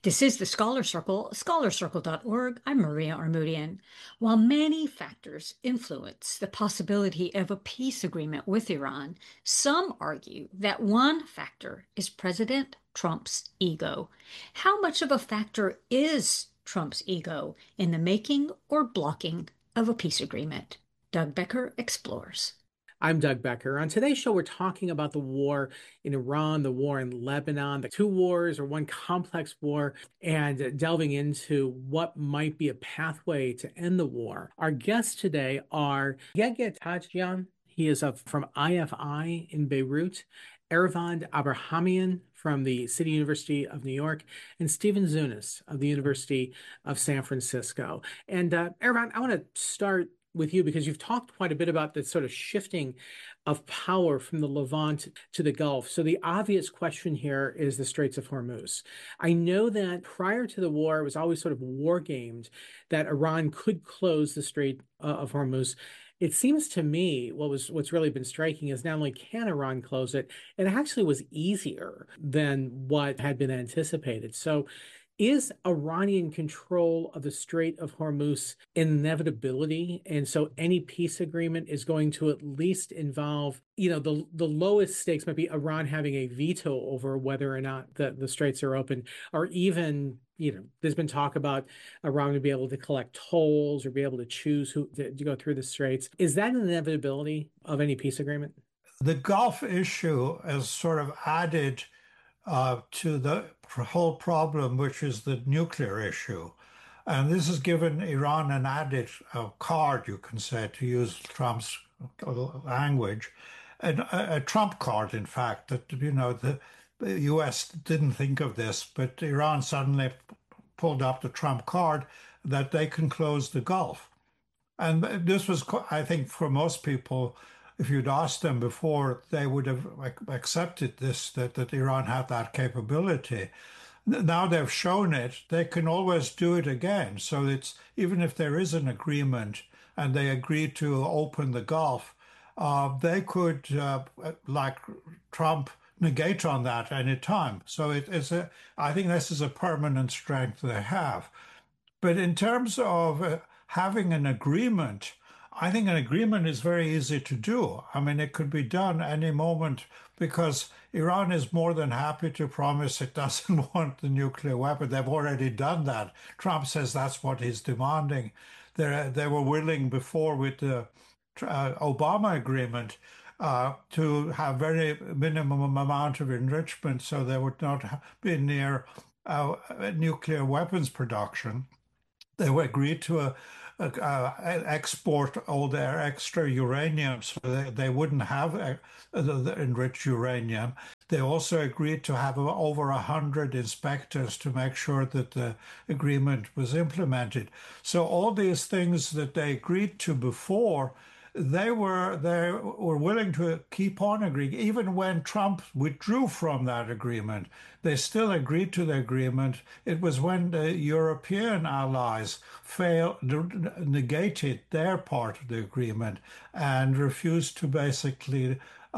This is the Scholar Circle, scholarcircle.org. I'm Maria Armoudian. While many factors influence the possibility of a peace agreement with Iran, some argue that one factor is President Trump's ego. How much of a factor is Trump's ego in the making or blocking of a peace agreement? Doug Becker explores. I'm Doug Becker. On today's show, we're talking about the war in Iran, the war in Lebanon, the two wars or one complex war, and delving into what might be a pathway to end the war. Our guests today are Yege Tajjian. He is from IFI in Beirut, Ervand Abrahamian from the City University of New York, and Stephen Zunis of the University of San Francisco. And Ervand, I want to start with you because you've talked quite a bit about the sort of shifting of power from the Levant to the Gulf. So the obvious question here is the Straits of Hormuz. I know that prior to the war, it was always sort of war gamed that Iran could close the Strait of Hormuz. It seems to me what's really been striking is not only can Iran close it, it actually was easier than what had been anticipated. So is Iranian control of the Strait of Hormuz an inevitability? And so any peace agreement is going to at least involve, the lowest stakes might be Iran having a veto over whether or not the straits are open, or even, there's been talk about Iran to be able to collect tolls or be able to choose who to go through the straits. Is that an inevitability of any peace agreement? The Gulf issue has sort of added to the whole problem, which is the nuclear issue. And this has given Iran an added card, you can say, to use Trump's language, a trump card, in fact, that, the US didn't think of this, but Iran suddenly pulled up the trump card that they can close the Gulf. And this was, I think, for most people, if you'd asked them before, they would have accepted this, that Iran had that capability. Now they've shown it, they can always do it again. So it's even if there is an agreement and they agree to open the Gulf, they could, like Trump, negate on that any time. So I think this is a permanent strength they have. But in terms of having an agreement, I think an agreement is very easy to do. I mean, it could be done any moment because Iran is more than happy to promise it doesn't want the nuclear weapon. They've already done that. Trump says that's what he's demanding. They were willing before with the Obama agreement to have very minimum amount of enrichment so they would not be near nuclear weapons production. They agreed to export all their extra uranium so they wouldn't have the enriched uranium. They also agreed to have over 100 inspectors to make sure that the agreement was implemented. So all these things that they agreed to before, they were willing to keep on agreeing. Even when Trump withdrew from that agreement, they still agreed to the agreement. It was when the European allies negated their part of the agreement and refused to basically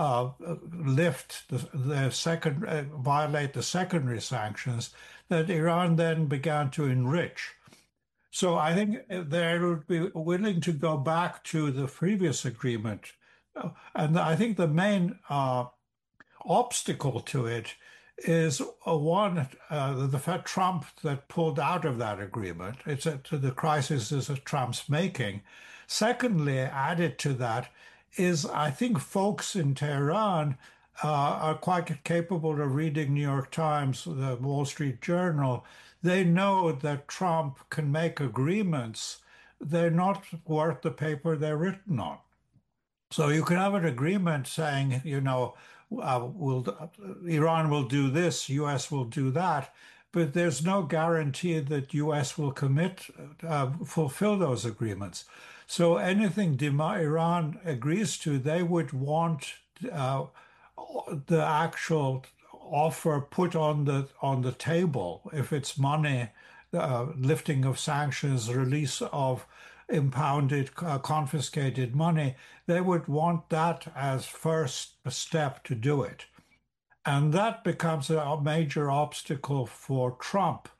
lift the second, violate the secondary sanctions, that Iran then began to enrich. So I think they would be willing to go back to the previous agreement. And I think the main obstacle to it is one, the fact Trump that pulled out of that agreement. The crisis is Trump's making. Secondly, added to that is I think folks in Tehran are quite capable of reading New York Times, the Wall Street Journal. They know that Trump can make agreements. They're not worth the paper they're written on. So you can have an agreement saying, Iran will do this, U.S. will do that, but there's no guarantee that U.S. will fulfill those agreements. So anything Iran agrees to, they would want the actual offer put on the table. If it's money, lifting of sanctions, release of impounded, confiscated money, they would want that as first step to do it. And that becomes a major obstacle for Trump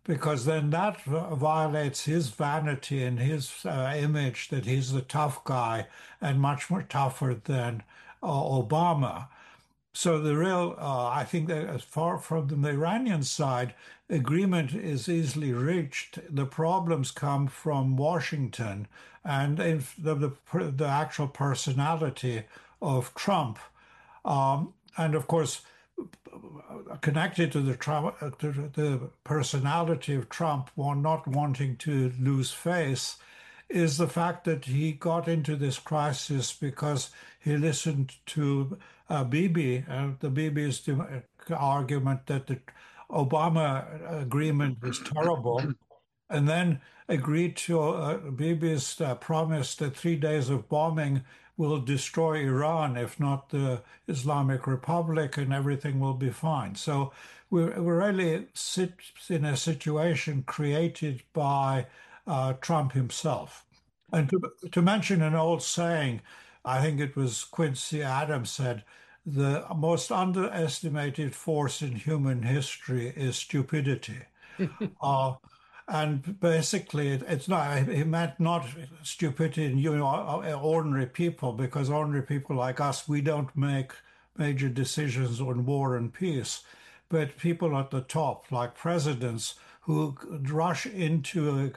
because then that violates his vanity and his image that he's the tough guy and much more tougher than Obama. So the real, I think that as far from the Iranian side, agreement is easily reached. The problems come from Washington and in the actual personality of Trump. And of course, connected to the personality of Trump, one not wanting to lose face, is the fact that he got into this crisis because he listened to Bibi, the Bibi's argument that the Obama agreement was terrible, and then agreed to Bibi's promise that 3 days of bombing will destroy Iran, if not the Islamic Republic, and everything will be fine. So we really sit in a situation created by Trump himself. And to mention an old saying, I think it was Quincy Adams said, the most underestimated force in human history is stupidity. Uh, and basically, it's not, he meant not stupidity in ordinary people, because ordinary people like us, we don't make major decisions on war and peace. But people at the top, like presidents, who rush into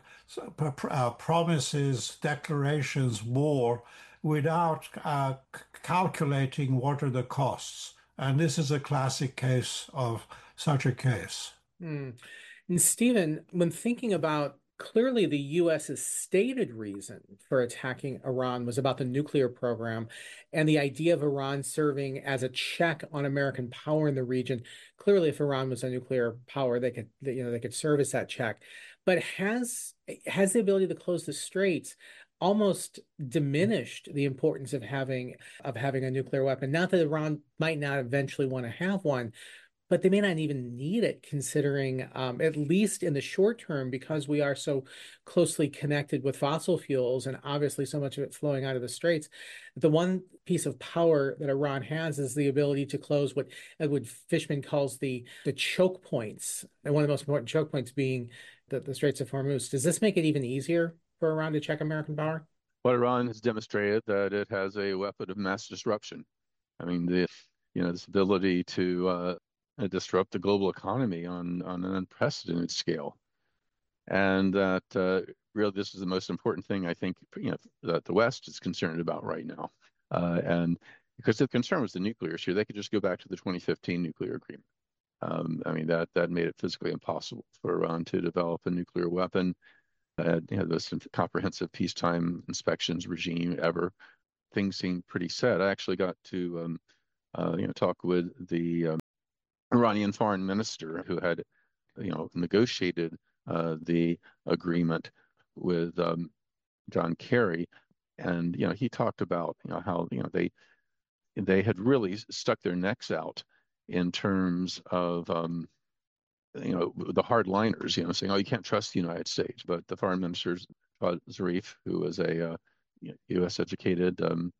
promises, declarations, war, without calculating what are the costs. And this is a classic case of such a case. Hmm. And Stephen, when thinking about clearly the US's stated reason for attacking Iran was about the nuclear program and the idea of Iran serving as a check on American power in the region. Clearly, if Iran was a nuclear power, they could serve as that check. But has the ability to close the straits almost diminished the importance of having a nuclear weapon? Not that Iran might not eventually want to have one, but they may not even need it, considering, at least in the short term, because we are so closely connected with fossil fuels and obviously so much of it flowing out of the straits. The one piece of power that Iran has is the ability to close what Edward Fishman calls the choke points, and one of the most important choke points being the Straits of Hormuz. Does this make it even easier for Iran to check American power? Well, Iran has demonstrated that it has a weapon of mass disruption. I mean, this ability to disrupt the global economy on an unprecedented scale, and that really this is the most important thing I think that the West is concerned about right now, and because the concern was the nuclear issue, they could just go back to the 2015 nuclear agreement. I mean that made it physically impossible for Iran to develop a nuclear weapon. The most comprehensive peacetime inspections regime ever. Things seemed pretty set. I actually got to talk with the Iranian foreign minister who had negotiated the agreement with John Kerry, and he talked about how they had really stuck their necks out in terms of the hardliners, saying, "Oh, you can't trust the United States." But the foreign minister, Zarif, who was a U.S. educated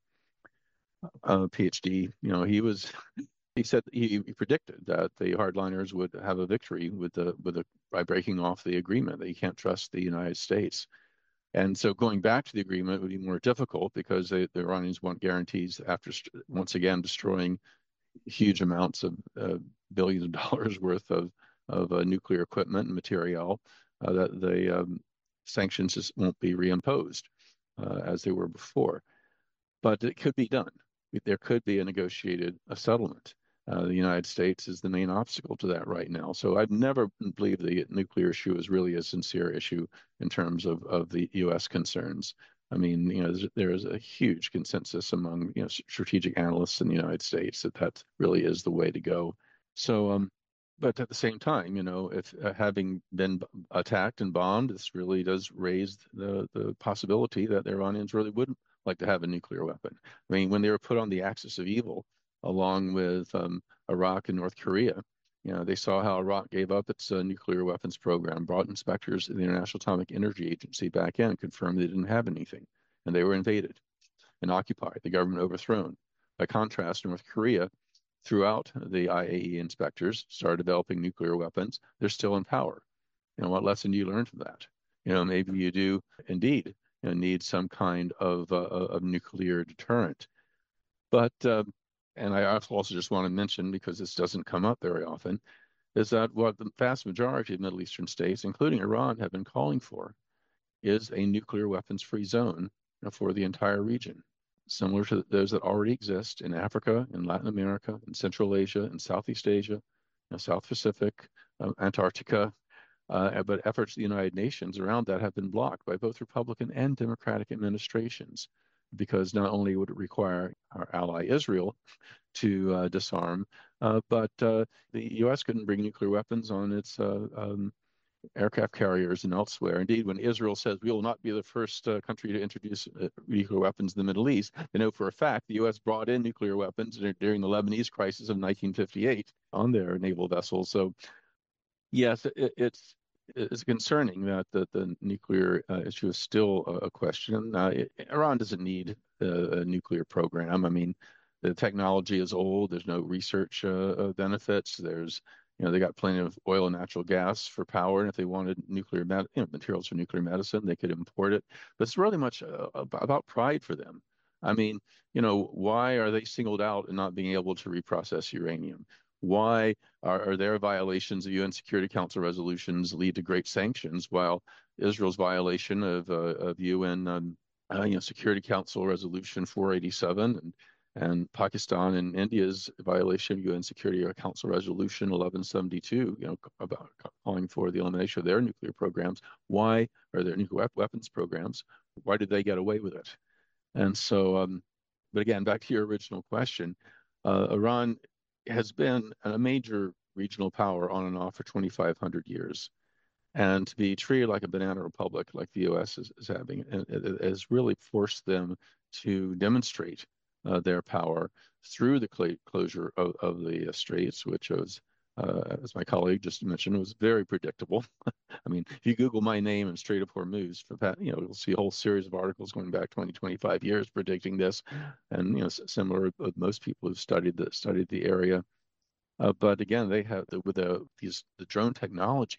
PhD, he said he predicted that the hardliners would have a victory by breaking off the agreement, that you can't trust the United States. And so going back to the agreement would be more difficult because the Iranians want guarantees after once again destroying huge amounts of billions of dollars worth of nuclear equipment and material, that the sanctions just won't be reimposed as they were before. But it could be done. There could be a settlement. The United States is the main obstacle to that right now. So I've never believed the nuclear issue is really a sincere issue in terms of the U.S. concerns. I mean, there is a huge consensus among strategic analysts in the United States that really is the way to go. So, but at the same time, if having been attacked and bombed, this really does raise the possibility that the Iranians really would like to have a nuclear weapon. I mean, when they were put on the axis of evil, along with Iraq and North Korea, they saw how Iraq gave up its nuclear weapons program, brought inspectors of the International Atomic Energy Agency back in, and confirmed they didn't have anything, and they were invaded and occupied, the government overthrown. By contrast, North Korea, throughout the IAEA inspectors, started developing nuclear weapons. They're still in power. What lesson do you learn from that? Maybe you do indeed, need some kind of nuclear deterrent. But and I also just want to mention, because this doesn't come up very often, is that what the vast majority of Middle Eastern states, including Iran, have been calling for is a nuclear weapons-free zone for the entire region, similar to those that already exist in Africa, in Latin America, in Central Asia, in Southeast Asia, South Pacific, Antarctica. But efforts of the United Nations around that have been blocked by both Republican and Democratic administrations, because not only would it require our ally Israel to disarm, but the U.S. couldn't bring nuclear weapons on its aircraft carriers and elsewhere. Indeed, when Israel says we will not be the first country to introduce nuclear weapons in the Middle East, they know for a fact the U.S. brought in nuclear weapons during the Lebanese crisis of 1958 on their naval vessels. So, yes, it's concerning that the nuclear issue is still a question. Iran doesn't need a nuclear program. I mean, the technology is old. There's no research benefits. They got plenty of oil and natural gas for power, and if they wanted nuclear materials for nuclear medicine, they could import it. But it's really much about pride for them. I mean, why are they singled out and not being able to reprocess uranium? Why are their violations of UN Security Council resolutions lead to great sanctions, while Israel's violation of UN Security Council Resolution 487 and Pakistan and India's violation of UN Security Council Resolution 1172, about calling for the elimination of their nuclear programs. Why are there nuclear weapons programs? Why did they get away with it? And so, but again, back to your original question, Iran has been a major regional power on and off for 2,500 years. And to be treated like a banana republic, like the U.S. is having, it has really forced them to demonstrate their power through the closure of the straits, which was, as my colleague just mentioned, was very predictable. I mean, if you Google my name and Strait of Hormuz, you'll see a whole series of articles going back 20, 25 years predicting this, and similar with most people who've studied the area. But again, they have the drone technology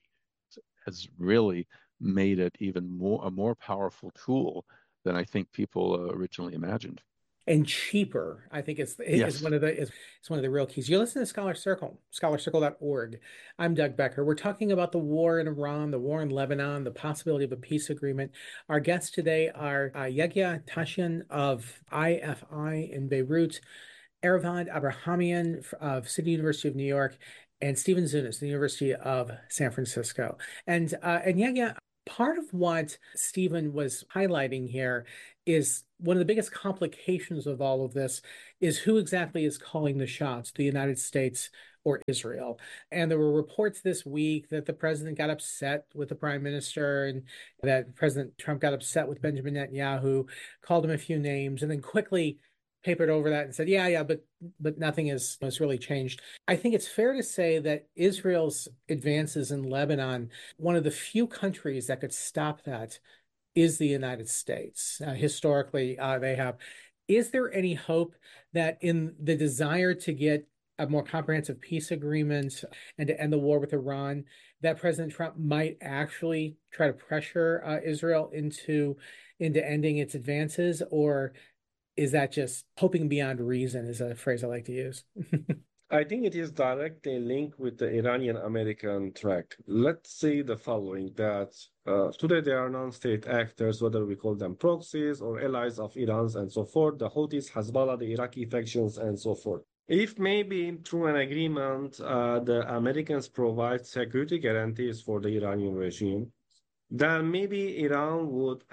has really made it even a more powerful tool than I think people originally imagined. And cheaper, I think is Yes. one of the real keys. You listen to Scholar Circle, scholarcircle.org. I'm Doug Becker. We're talking about the war in Iran, the war in Lebanon, the possibility of a peace agreement. Our guests today are Yeghia Tashian of IFI in Beirut, Eravad Abrahamian of City University of New York, and Stephen Zunes, the University of San Francisco. And Yeghia, part of what Stephen was highlighting here is one of the biggest complications of all of this is who exactly is calling the shots, the United States or Israel. And there were reports this week that the president got upset with the prime minister and that President Trump got upset with Benjamin Netanyahu, called him a few names, and then quickly papered over that and said, yeah, but nothing has really changed. I think it's fair to say that Israel's advances in Lebanon, one of the few countries that could stop that is the United States. Historically, they have. Is there any hope that in the desire to get a more comprehensive peace agreement and to end the war with Iran, that President Trump might actually try to pressure Israel into ending its advances, or is that just hoping beyond reason, is a phrase I like to use? I think it is directly linked with the Iranian-American track. Let's say the following, that today there are non-state actors, whether we call them proxies or allies of Iran's and so forth, the Houthis, Hezbollah, the Iraqi factions, and so forth. If maybe through an agreement, the Americans provide security guarantees for the Iranian regime, then maybe Iran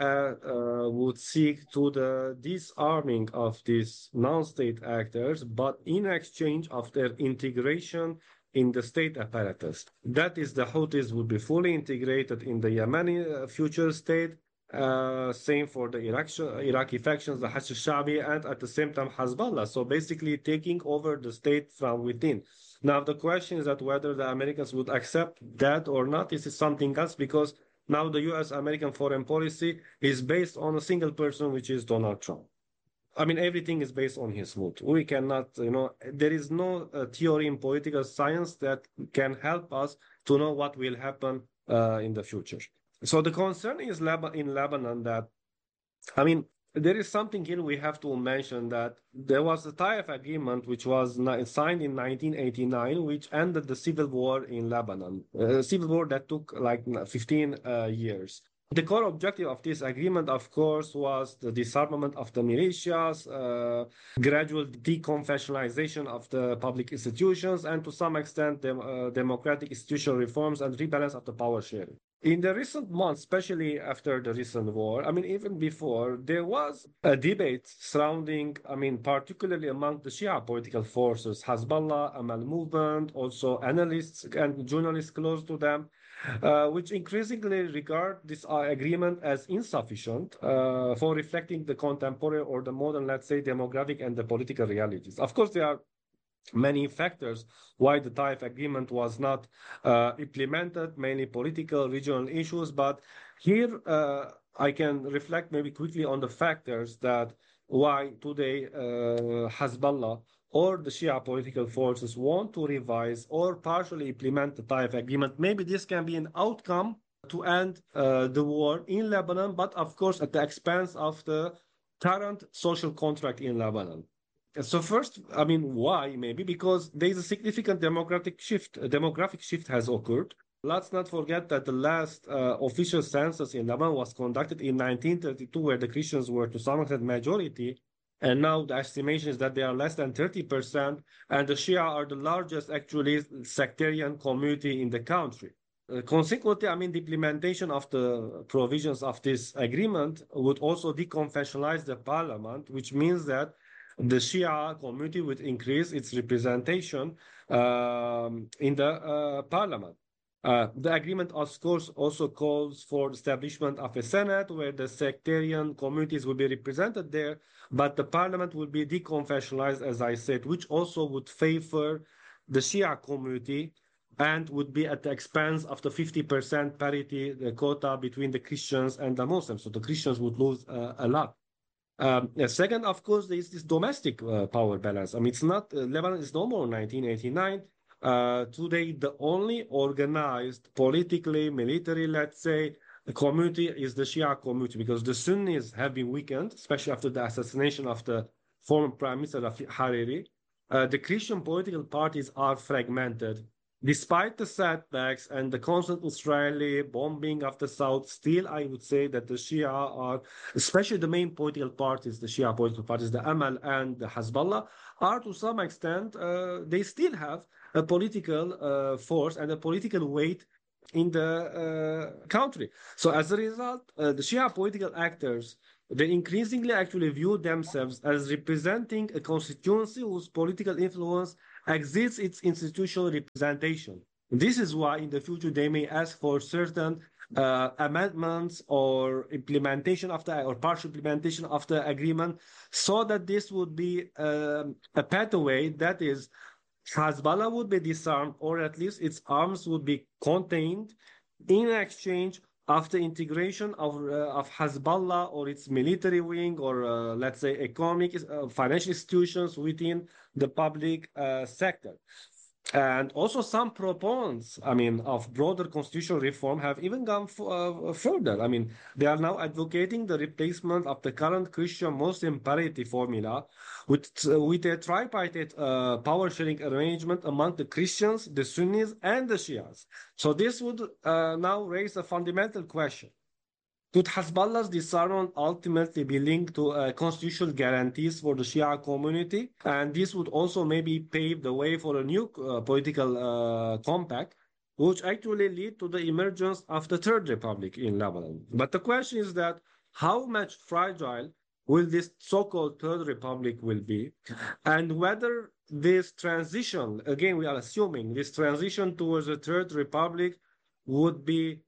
would seek to the disarming of these non-state actors, but in exchange of their integration in the state apparatus. That is, the Houthis would be fully integrated in the Yemeni future state. Same for the Iraqi factions, the Hashd al-Sha'bi, and at the same time Hezbollah. So basically taking over the state from within. Now the question is that whether the Americans would accept that or not. This is something else, because now the U.S.-American foreign policy is based on a single person, which is Donald Trump. I mean, everything is based on his mood. We cannot, there is no theory in political science that can help us to know what will happen in the future. So the concern is in Lebanon that, I mean, there is something here we have to mention, that there was the Taif Agreement, which was signed in 1989, which ended the civil war in Lebanon, a civil war that took like 15 years. The core objective of this agreement, of course, was the disarmament of the militias, gradual deconfessionalization of the public institutions, and to some extent, democratic institutional reforms and rebalance of the power sharing. In the recent months, especially after the recent war, I mean, even before, there was a debate surrounding, I mean, particularly among the Shia political forces, Hezbollah, Amal movement, also analysts and journalists close to them, which increasingly regard this agreement as insufficient for reflecting the contemporary or the modern, let's say, demographic and the political realities. Of course, there are many factors why the Taif agreement was not implemented, mainly political, regional issues. But here I can reflect maybe quickly on the factors that why today Hezbollah or the Shia political forces want to revise or partially implement the Taif agreement. Maybe this can be an outcome to end the war in Lebanon, but of course at the expense of the current social contract in Lebanon. So first, I mean, why? Maybe because there is a significant demographic shift has occurred. Let's not forget that the last official census in Lebanon was conducted in 1932, where the Christians were to some extent majority. And now the estimation is that they are less than 30%, and the Shia are the largest, actually, sectarian community in the country. Consequently, I mean, the implementation of the provisions of this agreement would also deconfessionalize the parliament, which means that the Shia community would increase its representation in the parliament. The agreement, of course, also calls for the establishment of a Senate where the sectarian communities will be represented there, but the parliament will be deconfessionalized, as I said, which also would favor the Shia community and would be at the expense of the 50% parity, the quota between the Christians and the Muslims. So the Christians would lose a lot. Second, of course, there is this domestic power balance. I mean, it's not, Lebanon is no more 1989. Today, the only organized politically, military, let's say, community is the Shia community, because the Sunnis have been weakened, especially after the assassination of the former Prime Minister Hariri. The Christian political parties are fragmented. Despite the setbacks and the constant Israeli bombing of the south, still I would say that the Shia are, especially the main political parties, the Shia political parties, the Amal and the Hezbollah, are to some extent, they still have a political force and a political weight in the country. So as a result, the Shia political actors, they increasingly actually view themselves as representing a constituency whose political influence exceeds its institutional representation. This is why in the future they may ask for certain amendments or implementation of the, or partial implementation of the agreement, so that this would be a pathway, that is, Hezbollah would be disarmed, or at least its arms would be contained in exchange of the integration of Hezbollah or its military wing, or let's say economic, financial institutions within the public sector. And also some proponents, I mean, of broader constitutional reform have even gone further. I mean, they are now advocating the replacement of the current Christian-Muslim parity formula with a tripartite power sharing arrangement among the Christians, the Sunnis, and the Shias. So this would now raise a fundamental question. Could Hezbollah's disarmament ultimately be linked to constitutional guarantees for the Shia community? And this would also maybe pave the way for a new political compact, which actually lead to the emergence of the Third Republic in Lebanon. But the question is that how much fragile will this so-called Third Republic will be, and whether this transition, again, we are assuming this transition towards a Third Republic would be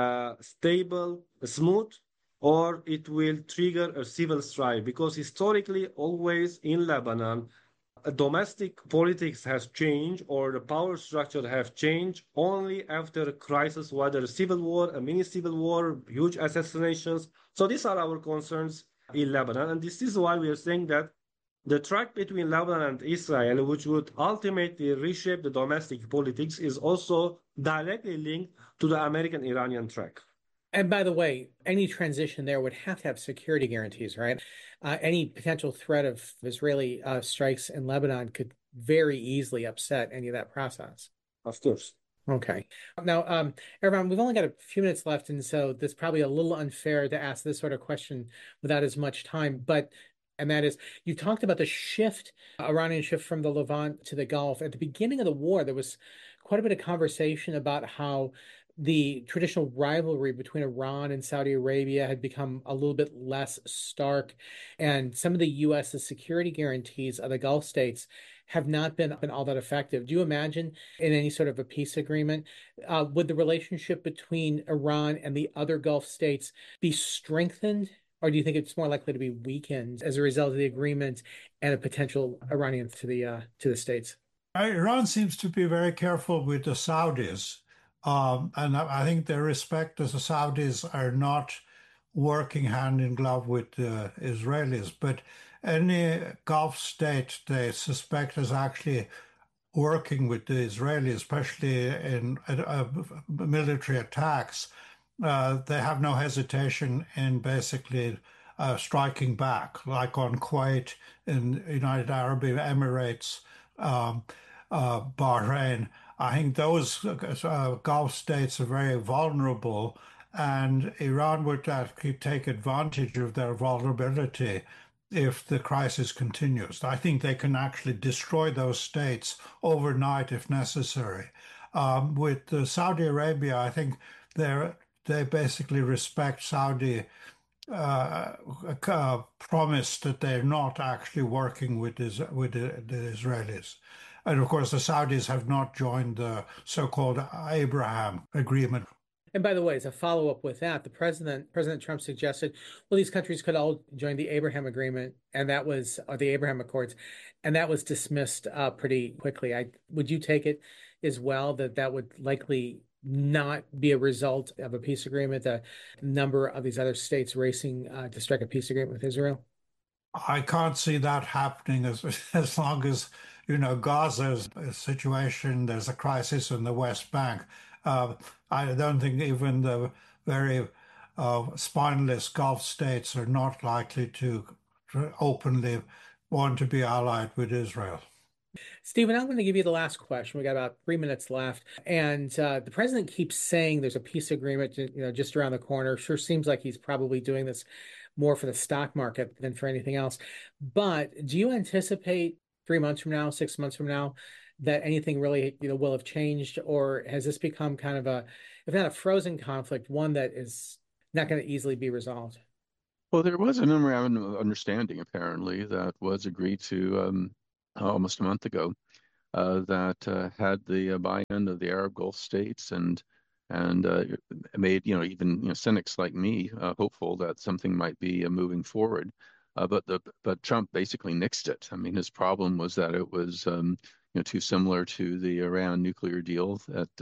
stable, smooth, or it will trigger a civil strife, because historically always in Lebanon domestic politics has changed, or the power structure has changed only after a crisis, whether a civil war, a mini civil war, huge assassinations. So these are our concerns in Lebanon, and this is why we are saying that The track between Lebanon and Israel, which would ultimately reshape the domestic politics, is also directly linked to the American-Iranian track. And by the way, any transition there would have to have security guarantees, right? Any potential threat of Israeli strikes in Lebanon could very easily upset any of that process. Of course. Okay. Now, Ervan, we've only got a few minutes left, and so this is probably a little unfair to ask this sort of question without as much time. And that is, you talked about the shift, Iranian shift from the Levant to the Gulf. At the beginning of the war, there was quite a bit of conversation about how the traditional rivalry between Iran and Saudi Arabia had become a little bit less stark, and some of the U.S.'s security guarantees of the Gulf states have not been all that effective. Do you imagine in any sort of a peace agreement, would the relationship between Iran and the other Gulf states be strengthened? Or do you think it's more likely to be weakened as a result of the agreement and a potential Iranian to the states? Iran seems to be very careful with the Saudis. And I think they respect that the Saudis are not working hand in glove with the Israelis. But any Gulf state they suspect is actually working with the Israelis, especially in military attacks, they have no hesitation in basically striking back, like on Kuwait, in United Arab Emirates, Bahrain. I think those Gulf states are very vulnerable, and Iran would actually take advantage of their vulnerability if the crisis continues. I think they can actually destroy those states overnight if necessary. With Saudi Arabia, I think they basically respect Saudi promise that they're not actually working with the Israelis. And of course, the Saudis have not joined the so-called Abraham Agreement. And by the way, as a follow-up with that, President Trump suggested, well, these countries could all join the Abraham Agreement, and that was the Abraham Accords, and that was dismissed pretty quickly. Would you take it as well that would likely not be a result of a peace agreement, the number of these other states racing to strike a peace agreement with Israel? I can't see that happening as long as, Gaza's a situation, there's a crisis in the West Bank. I don't think even the very spineless Gulf states are not likely to openly want to be allied with Israel. Stephen, I'm going to give you the last question. We got about 3 minutes left, and the president keeps saying there's a peace agreement, just around the corner. Sure seems like he's probably doing this more for the stock market than for anything else. But do you anticipate 3 months from now, 6 months from now, that anything really, will have changed, or has this become kind of if not a frozen conflict, one that is not going to easily be resolved? Well, there was a memorandum of understanding apparently that was agreed to almost a month ago that had the buy-in of the Arab Gulf states and made even cynics like me hopeful that something might be moving forward. But Trump basically nixed it. I mean, his problem was that it was too similar to the Iran nuclear deal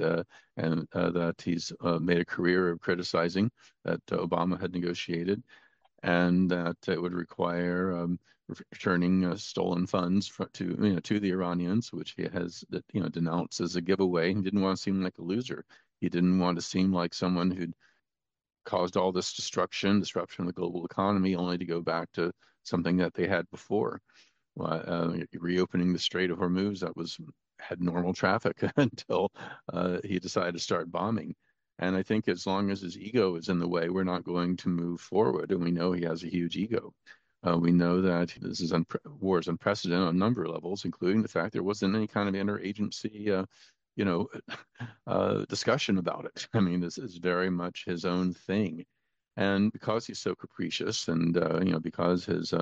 that he's made a career of criticizing that Obama had negotiated, and that it would require returning stolen funds to the Iranians, which he has denounced as a giveaway. He didn't want to seem like a loser. He didn't want to seem like someone who'd caused all this disruption of the global economy, only to go back to something that they had before. Reopening the Strait of Hormuz that had normal traffic until he decided to start bombing. And I think as long as his ego is in the way, we're not going to move forward. And we know he has a huge ego. We know that war is unprecedented on a number of levels, including the fact there wasn't any kind of interagency discussion about it. I mean, this is very much his own thing. And because he's so capricious and, because his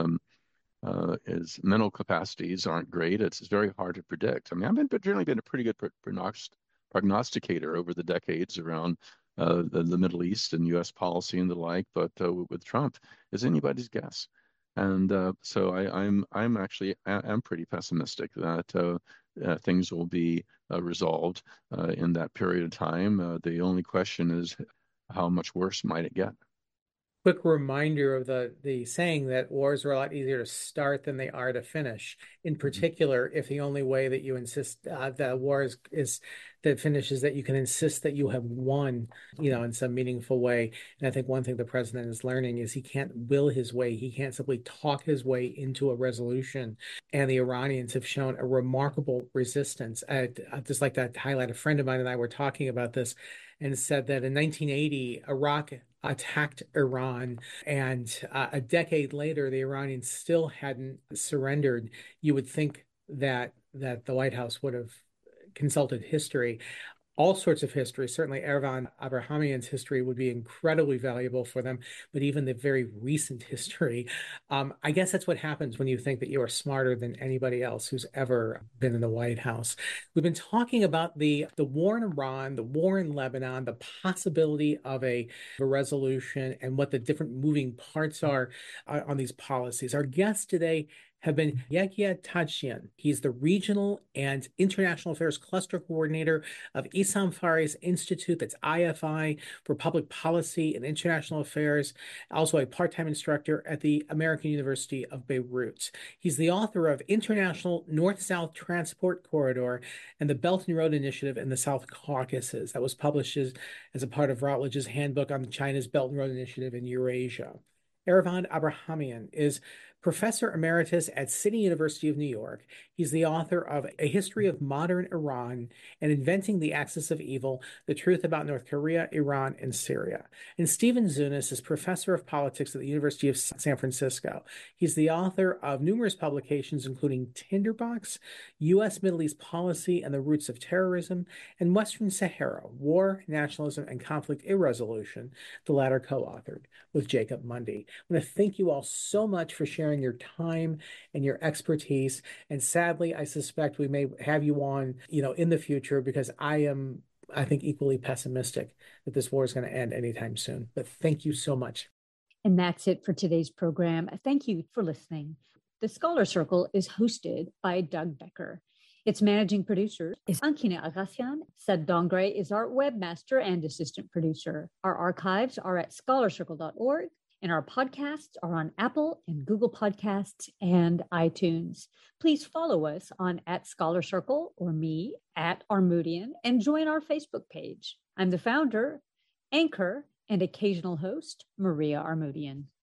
mental capacities aren't great, it's very hard to predict. I mean, I've generally been a pretty good prognosticator over the decades around the Middle East and U.S. policy and the like, but with Trump, is anybody's guess. And so I'm actually pretty pessimistic that things will be resolved in that period of time. The only question is how much worse might it get? quick reminder of the saying that wars are a lot easier to start than they are to finish. In particular, if the only way that you insist that war is that finishes that you can insist that you have won, in some meaningful way. And I think one thing the president is learning is he can't will his way. He can't simply talk his way into a resolution. And the Iranians have shown a remarkable resistance. I'd just like to highlight a friend of mine and I were talking about this and said that in 1980, Iraq attacked Iran, and a decade later, the Iranians still hadn't surrendered. You would think that the White House would have consulted history, all sorts of history. Certainly, Ervan Abrahamian's history would be incredibly valuable for them, but even the very recent history. I guess that's what happens when you think that you are smarter than anybody else who's ever been in the White House. We've been talking about the war in Iran, the war in Lebanon, the possibility of a resolution, and what the different moving parts are on these policies. Our guest today have been Yehia Tadjian. He's the Regional and International Affairs Cluster Coordinator of Issam Fari's Institute, that's IFI, for Public Policy and International Affairs, also a part-time instructor at the American University of Beirut. He's the author of International North-South Transport Corridor and the Belt and Road Initiative in the South Caucasus. That was published as a part of Routledge's Handbook on China's Belt and Road Initiative in Eurasia. Ervan Abrahamian is Professor Emeritus at City University of New York. He's the author of A History of Modern Iran and Inventing the Axis of Evil, The Truth About North Korea, Iran, and Syria. And Stephen Zunes is Professor of Politics at the University of San Francisco. He's the author of numerous publications, including Tinderbox, U.S. Middle East Policy and the Roots of Terrorism, and Western Sahara, War, Nationalism, and Conflict Irresolution, the latter co-authored with Jacob Mundy. I want to thank you all so much for sharing your time and your expertise. And sadly, I suspect we may have you on, in the future, because I think, equally pessimistic that this war is going to end anytime soon. But thank you so much. And that's it for today's program. Thank you for listening. The Scholar Circle is hosted by Doug Becker. Its managing producer is Ankina Agassian. Sed Dongre is our webmaster and assistant producer. Our archives are at scholarcircle.org, and our podcasts are on Apple and Google Podcasts and iTunes. Please follow us on @ScholarCircle or me @Armoudian and join our Facebook page. I'm the founder, anchor, and occasional host, Maria Armoudian.